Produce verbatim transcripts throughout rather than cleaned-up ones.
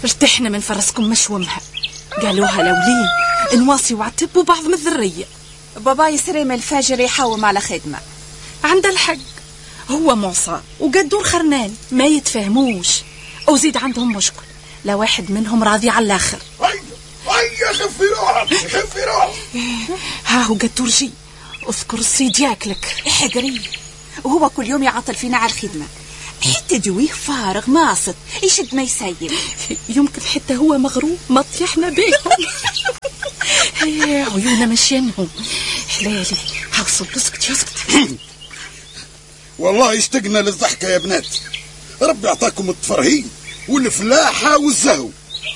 ارتحنا من فرسكم مشومها. قالوها لولين نواصي وعتب وبعض من الذرية. بابا يسريم الفجر يحوم على خدمة. عند الحق، هو معصى وقدور خرنان ما يتفاهموش، وزيد عندهم مشكل، لا واحد منهم راضي على الآخر. هيا خفي روحك خفي روحك. ها هو قدور جي، اذكر الصيد ياكلك. حقري، وهو كل يوم يعطل فينا على الخدمة، حتى دويه فارغ ماصد يشد ما يسيب. يمكن حتى هو مغروب ما طيحنا بيهم. عيونا مشيانهم حلالي. حوصل اسكت اسكت. والله اشتقنا للضحكة يا بنات، ربي اعطاكم التفرهين والفلاحة والزهو.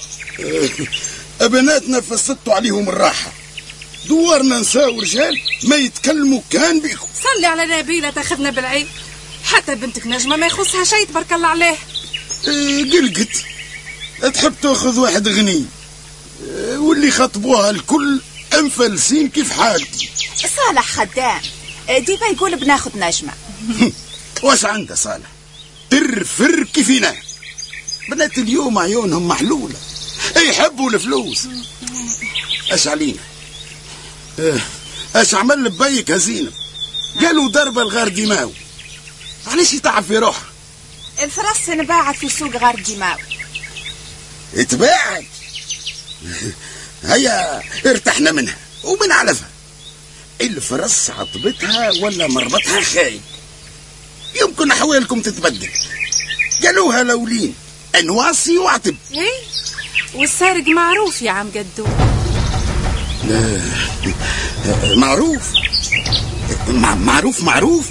ابناتنا فسدتوا عليهم الراحة، دوارنا نساء ورجال ما يتكلموا كان بيكم. صلي على نبيلة تاخذنا بالعين، حتى بنتك نجمة ما يخصها شيء تبارك الله عليه. اه قلقت تحب تاخذ واحد غني، اه واللي خطبوها الكل انفلسين كيف حالتي. صالح خدام ديما يقول بناخذ نجمة. واش عنده صالح؟ ترفر كيفنا. بنات اليوم عيونهم محلولة، يحبوا الفلوس. اش علينا؟ اه اش عمل لبيك هزينة؟ قالوا ضربة الغار ديماو، علاش يتعب في روحه؟ الفرس انباعت في سوق غار ديماو. اتباعت؟ هيا ارتحنا منها ومن علفها. الفرس عطبتها ولا مربطها خايب، يمكن احوالكم تتبدل. قالوها لولين انواصي وعتب. ايه والسارق معروف يا عم قدو. معروف معروف معروف.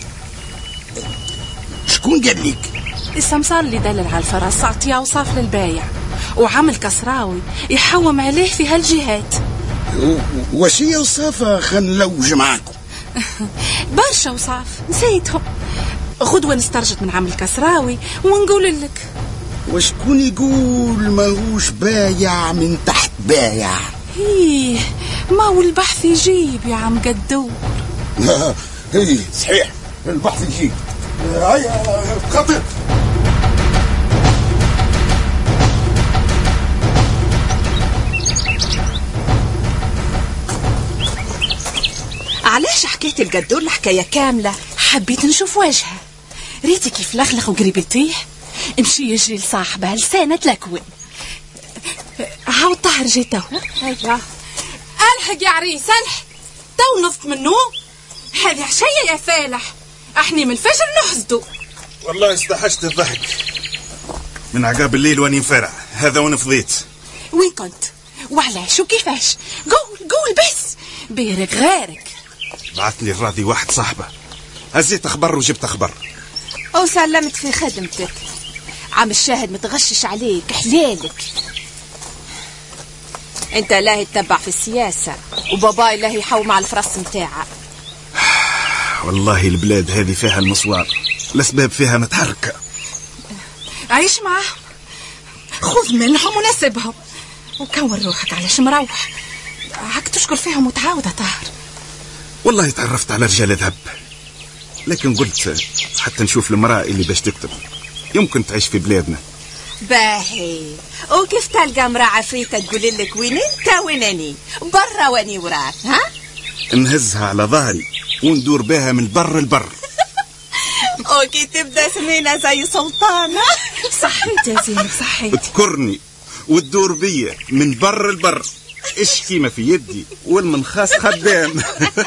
شكون قال لك؟ السمسار اللي دلل على الفرس عطيه اوصاف للبايع، وعمل كسراوي يحوم عليه في هالجهات. واش هي وصافة خنلوج معاكم؟ برشا وصاف نسيتهم. غدوة نسترجت من عمل كسراوي ونقول لك. وشكون يقول ماهوش بايع من تحت بايع؟ ايه ما هو البحث يجيب يا عم قدو. ايه صحيح البحث يجيب. هيا خطر. علاش حكيت القدور الحكاية كاملة؟ حبيت نشوف وجهها، ريتي كيف لخلخ وقريب يطيح. امشي يجري لصاحبها لسانة تلكون. هاو الطاهر جي تو. هيا الحق يا عريس الحق، تو نصت منه. هذه عشية يا فالح، احني من الفجر نحسدو. والله استحشت الضحك من عقاب الليل واني مفرع هذا وانا فضيت. وين كنت وعلاش وكيفاش؟ قول قول بس بيرك غيرك. بعثني الراضي واحد صاحبه، هزيت اخبار وجبت اخبار وسلمت في خدمتك. عم الشاهد متغشش عليك حلالك. انت لا تتبع في السياسة، وباباي لا يحوم على الفرس متاعه. والله البلاد هذه فيها المصوار، الاسباب فيها متحركة. عيش معهم، خذ منهم ونسبهم، وكون روحك علاش مروح. هاك تشكر فيهم وتعاود طاهر. والله تعرفت على رجال ذهب، لكن قلت حتى نشوف المرأة اللي باش تكتب يمكن تعيش في بلادنا. باهي، وكيف تلقى امرأة عفريتة تقول لك وين انت وين اني، برا واني وراك؟ ها نهزها على ظهري وندور بها من البر البر. اوكي تبدا سمينة زي سلطانة. صحيت يا زينب صحيت. تكرني وتدور بيا من بر البر، اشكي ما في يدي والمنخاس خدام.